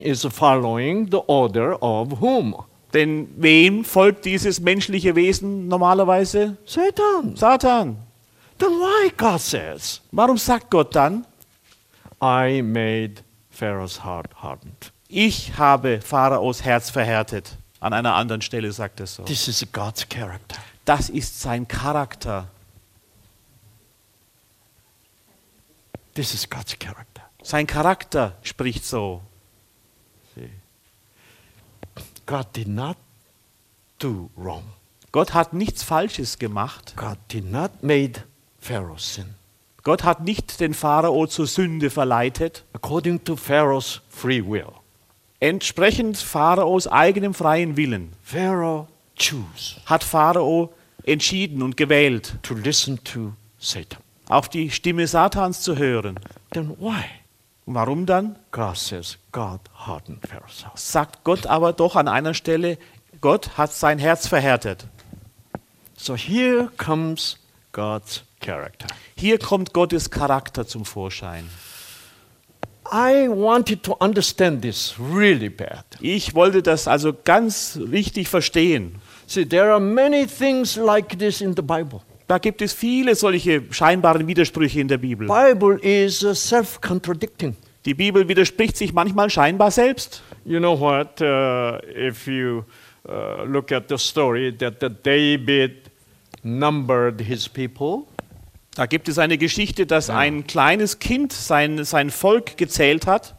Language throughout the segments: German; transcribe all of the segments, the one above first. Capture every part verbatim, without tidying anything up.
is following the order of whom? Denn wem folgt dieses menschliche Wesen normalerweise? Satan. Satan. Then why God says, Warum sagt Gott dann, I made Pharaoh's heart hardened? ich habe Pharaos Herz verhärtet? An einer anderen Stelle sagt er so. This is God's character. Das ist sein Charakter. This is God's character. Sein Charakter spricht so. See? God did not do wrong. Gott hat nichts Falsches gemacht. God did not made Pharaoh sin. Gott hat nicht den Pharao zur Sünde verleitet. According to Pharaoh's free will. Entsprechend Pharaos eigenem freien Willen Pharaoh choose hat Pharao entschieden und gewählt, to listen to Satan. auf die Stimme Satans zu hören. Then why? Warum dann? God says, God hardened Pharaoh's heart. Sagt Gott aber doch an einer Stelle, Gott hat sein Herz verhärtet. So here comes God's character. Hier kommt Gottes Charakter zum Vorschein. I wanted to understand this really bad. Ich wollte das also ganz richtig verstehen. See, there are many things like this in the Bible. Da gibt es viele solche scheinbaren Widersprüche in der Bibel. Bible is uh, self-contradicting. Die Bibel widerspricht sich manchmal scheinbar selbst. You know what? Uh, if you uh, look at the story that the David numbered his people. Da gibt es eine Geschichte, dass ein kleines Kind sein, sein Volk gezählt hat.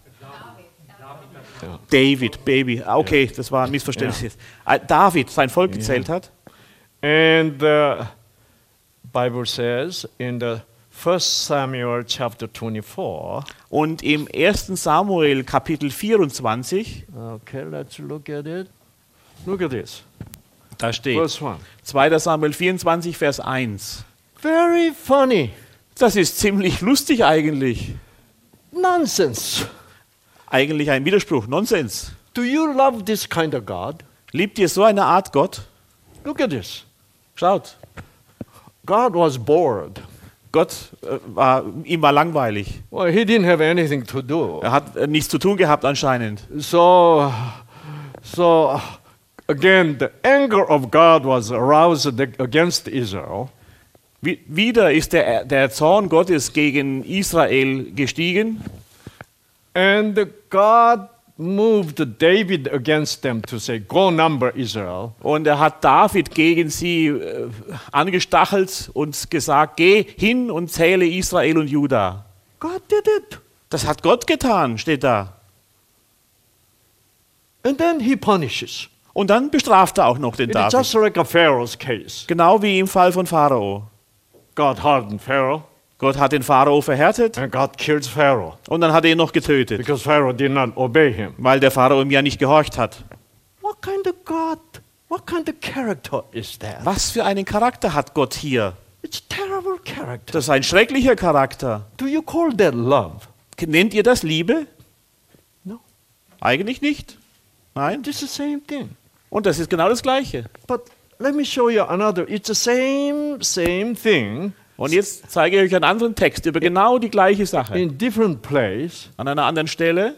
David, Baby. Okay, das war ein Missverständnis. Ja. David sein Volk gezählt hat. And the Bible says in the First Samuel chapter twenty-four. Und im ersten Samuel Kapitel vierundzwanzig. Okay, let's look at it. Look at this. Da steht Verse one. zweiter Samuel vierundzwanzig, Vers eins. Very funny. Das ist ziemlich lustig eigentlich. Nonsense. Eigentlich ein Widerspruch, Nonsens. Do you love this kind of God? Liebt ihr so eine Art Gott? Look at this. Schaut, God was bored. Gott äh, war, ihm war langweilig. Well, he didn't have anything to do. Er hat äh, nichts zu tun gehabt anscheinend. So, so again, the anger of God was aroused against Israel. Wie, wieder ist der, der Zorn Gottes gegen Israel gestiegen. And God moved David against them to say, go number Israel. Und er hat David gegen sie äh, angestachelt und gesagt, geh hin und zähle Israel und Juda. God did it. Das hat Gott getan, steht da. And then he punishes. Und dann bestraft er auch noch den It is David. just like a Pharaoh's case. Genau wie im Fall von Pharao. God hardened Pharaoh, Gott hat den Pharao verhärtet and God kills Pharaoh und dann hat er ihn noch getötet, because Pharaoh did not obey him. weil der Pharao ihm ja nicht gehorcht hat. What kind of God, what kind of character is that? Was für einen Charakter hat Gott hier? It's terrible character. Das ist ein schrecklicher Charakter. Do you call that love? Nennt ihr das Liebe? No. Eigentlich nicht. Nein. It's the same thing. Und das ist genau das Gleiche. But let me show you another. It's the same, same thing Und jetzt zeige ich euch einen anderen Text über genau die gleiche Sache. in different place. An einer anderen Stelle.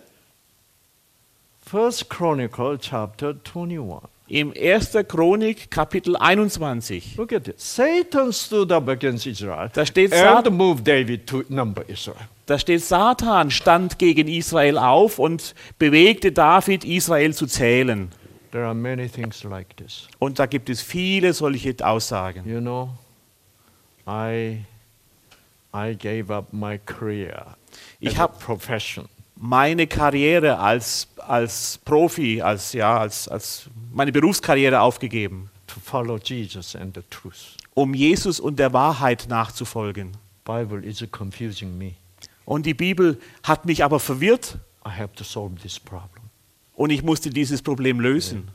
First Chronicle chapter twenty-one. Im erster Chronik Kapitel einundzwanzig. Look at this. Satan stood up against Israel Da steht, and Sat moved David to number Israel. da steht, Satan stand gegen Israel auf und bewegte David, Israel zu zählen. There are many things like this. Und da gibt es viele solche Aussagen. You know, I I gave up my career Ich as a habe profession. meine Karriere als, als Profi, als, ja, als, als meine Berufskarriere aufgegeben, To follow Jesus and the truth. um Jesus und der Wahrheit nachzufolgen. Bible is confusing me. Und die Bibel hat mich aber verwirrt I have to solve this problem. und ich musste dieses Problem lösen.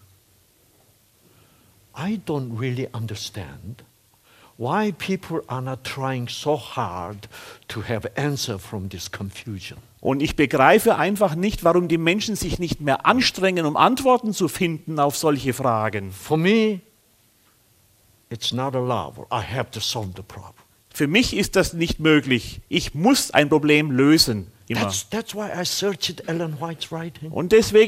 I don't really understand why people are not trying so hard to have answer from this confusion. Und ich begreife einfach nicht, warum die Menschen sich nicht mehr anstrengen, um Antworten zu finden auf solche Fragen. For me, it's not a love. I have to solve the problem. Für mich ist das nicht möglich. Ich muss ein Problem lösen. Immer. That's, that's why I searched Ellen White's writing. Und deswegen